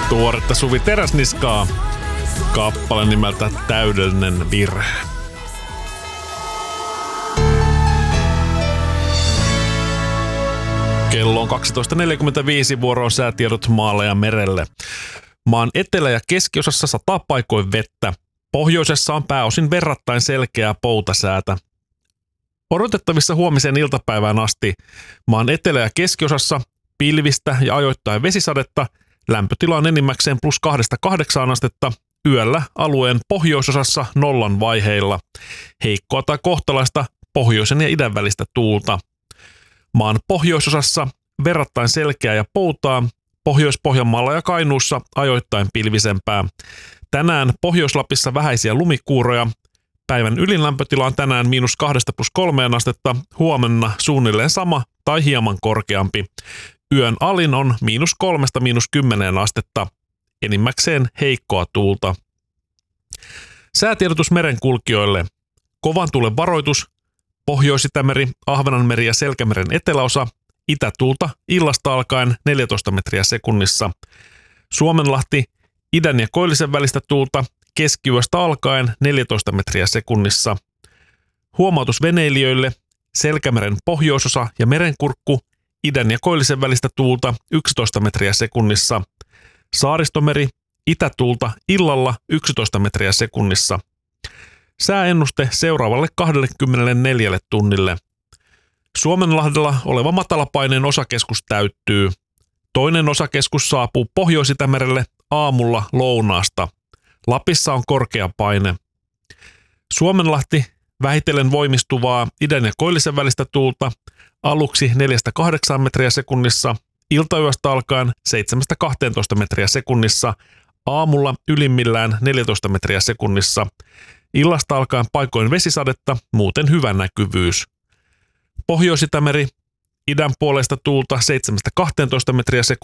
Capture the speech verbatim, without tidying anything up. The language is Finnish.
Tuoretta Suvi Teräsniskaa. Kappale nimeltä Täydellinen virhe. Kello on kaksitoista neljäkymmentäviisi, vuoroon säätiedot maalle ja merelle. Maan etelä- ja keskiosassa sataa paikoin vettä. Pohjoisessa on pääosin verrattain selkeää poutasäätä. Odotettavissa huomisen iltapäivään asti maan etelä- ja keskiosassa pilvistä ja ajoittain vesisadetta. Lämpötila on enimmäkseen plus kahdesta kahdeksaan astetta. Yöllä alueen pohjoisosassa nollan vaiheilla. Heikkoa tai kohtalaista pohjoisen ja idän välistä tuulta. Maan pohjoisosassa verrattain selkeää ja poutaa. Pohjois-Pohjanmaalla ja Kainuussa ajoittain pilvisempää. Tänään Pohjois-Lapissa vähäisiä lumikuuroja. Päivän ylinlämpötila on tänään miinus kahdesta plus kolmeen astetta. Huomenna suunnilleen sama tai hieman korkeampi. Yön alin on miinus kolmesta miinus kymmeneen astetta. Enimmäkseen heikkoa tuulta. Säätiedotus merenkulkijoille. Kovan tuulen varoitus. Pohjois-Itämeri, Ahvenanmeri ja Selkämeren eteläosa. Itätuulta illasta alkaen neljätoista metriä sekunnissa. Suomenlahti, idän ja koillisen välistä tuulta. Keskiyöstä alkaen neljätoista metriä sekunnissa. Huomautus veneilijöille. Selkämeren pohjoisosa ja merenkurkku. Idän ja koillisen välistä tuulta yksitoista metriä sekunnissa. Saaristomeri, itätuulta illalla yksitoista metriä sekunnissa. Sääennuste seuraavalle kaksikymmentäneljä tunnille. Suomenlahdella oleva matalapaineen osakeskus täyttyy. Toinen osakeskus saapuu Pohjois-Itämerelle aamulla lounaasta. Lapissa on korkea paine. Suomenlahti vähitellen voimistuvaa idän ja koillisen välistä tuulta aluksi neljästä kahdeksaan metriä sekunnissa, iltayöstä alkaen seitsemästä kahteentoista metriä sekunnissa, aamulla ylimmillään neljätoista metriä sekunnissa, illasta alkaen paikoin vesisadetta, muuten hyvä näkyvyys. Pohjois-Itämeri, idän puolesta tuulta seitsemästä kahteentoista metriä sekunnissa,